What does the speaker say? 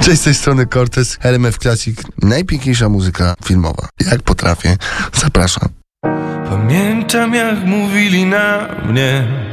Cześć, z tej strony Cortez, RMF Classic, najpiękniejsza muzyka filmowa. Jak potrafię, zapraszam. Pamiętam, jak mówili na mnie,